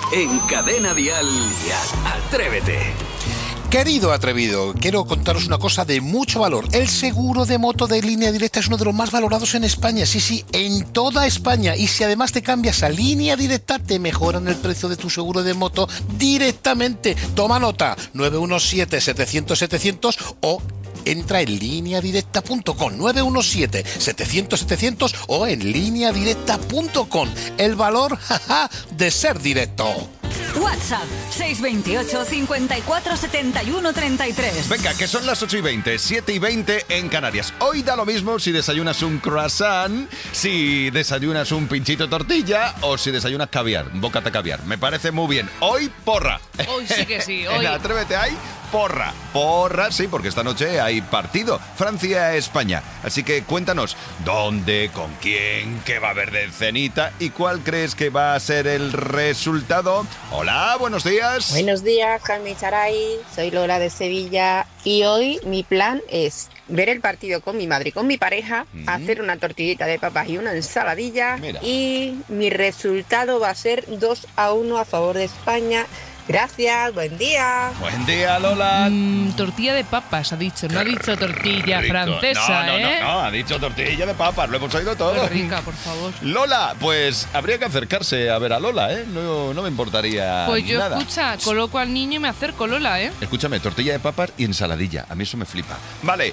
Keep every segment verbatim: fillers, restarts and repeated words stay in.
En Cadena Dial, Atrévete. Querido atrevido, quiero contaros una cosa de mucho valor. El seguro de moto de Línea Directa es uno de los más valorados en España. Sí, sí, en toda España. Y si además te cambias a Línea Directa, te mejoran el precio de tu seguro de moto directamente. Toma nota, nueve uno siete, setecientos, setecientos o entra en línea directa punto com, nueve uno siete, setecientos, setecientos o en línea directa punto com. El valor, jaja, de ser directo. WhatsApp seis dos ocho, cincuenta y cuatro, setenta y uno, treinta y tres. Venga, que son las ocho y veinte, siete y veinte en Canarias. Hoy da lo mismo si desayunas un croissant, si desayunas un pinchito de tortilla o si desayunas caviar, un bocata caviar. Me parece muy bien. Hoy, porra. Hoy sí que sí. Hoy. En Atrévete hay porra. Porra, sí, porque esta noche hay partido. Francia-España. Así que cuéntanos, ¿dónde, con quién, qué va a haber de cenita y cuál crees que va a ser el resultado? Hola, buenos días. Buenos días, Jaime Charay. Soy Lola de Sevilla y hoy mi plan es ver el partido con mi madre y con mi pareja, mm. hacer una tortillita de papas y una ensaladilla. Mira. Y mi resultado va a ser dos a uno a favor de España. Gracias, buen día. Buen día, Lola. Mm, tortilla de papas, ha dicho. No ha dicho tortilla rico. francesa, no, no, ¿eh? No, no, ha dicho tortilla de papas. Lo hemos oído todo. Qué rica, por favor. Lola, pues habría que acercarse a ver a Lola, ¿eh? No, no me importaría Pues yo, nada. escucha, coloco al niño y me acerco, Lola, ¿eh? Escúchame, tortilla de papas y ensaladilla. A mí eso me flipa. Vale,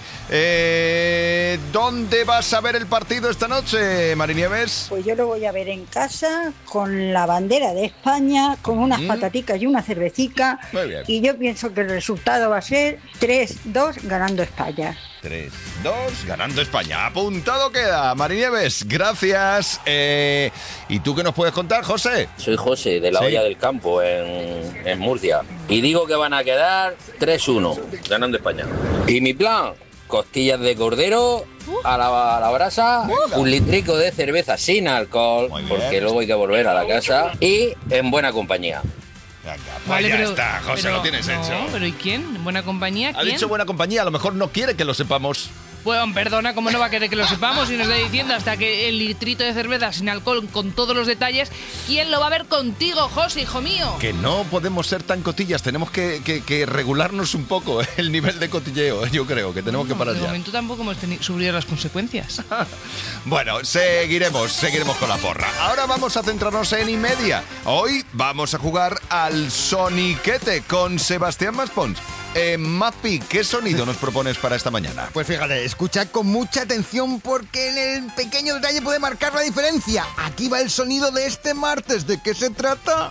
eh, ¿dónde vas a ver el partido esta noche, Marinieves? Pues yo lo voy a ver en casa, con la bandera de España, con unas mm. pataticas y una cervecita. Muy bien. Y yo pienso que el resultado va a ser tres dos ganando España. tres dos ganando España. Apuntado queda. Marinieves, gracias. Eh, ¿Y tú qué nos puedes contar, José? Soy José, de la sí. olla del campo, en, en Murcia. Y digo que van a quedar tres uno ganando España. Y mi plan, costillas de cordero a la, a la brasa, uh, un litrico de cerveza sin alcohol, porque luego hay que volver a la casa, y en buena compañía. Venga, pues vale, ya pero, está, José, pero, lo tienes no, hecho. ¿Pero y quién? ¿Buena compañía? ¿Quién? Ha dicho buena compañía, a lo mejor no quiere que lo sepamos. Bueno, perdona, ¿cómo no va a querer que lo sepamos? Y nos está diciendo hasta que el litrito de cerveza sin alcohol, con todos los detalles, ¿quién lo va a ver contigo, José, hijo mío? Que no podemos ser tan cotillas, tenemos que, que, que regularnos un poco el nivel de cotilleo, yo creo, que tenemos no, que parar de ya. De momento tampoco hemos tenido sufrido las consecuencias. Bueno, seguiremos, seguiremos con la porra. Ahora vamos a centrarnos en y media. Hoy vamos a jugar al Soniquete con Sebastián Maspons. Eh, Mapi, ¿qué sonido nos propones para esta mañana? Pues fíjate, escuchad con mucha atención porque en el pequeño detalle puede marcar la diferencia. Aquí va el sonido de este martes. ¿De qué se trata?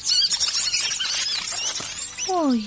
Uy.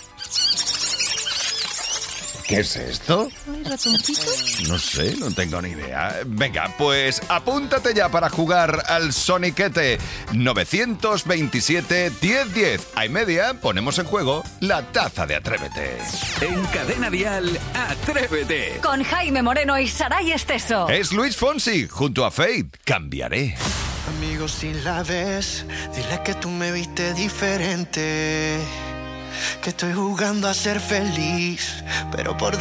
¿Qué es esto? ¿Hay ratoncito? No sé, no tengo ni idea. Venga, pues apúntate ya para jugar al Soniquete. nueve dos siete, diez diez. A y media ponemos en juego la taza de Atrévete. En Cadena Dial, Atrévete. Con Jaime Moreno y Saray Esteso. Es Luis Fonsi, junto a Faith. Cambiaré. Amigo, si la ves, dile que tú me viste diferente. Que estoy jugando a ser feliz, pero por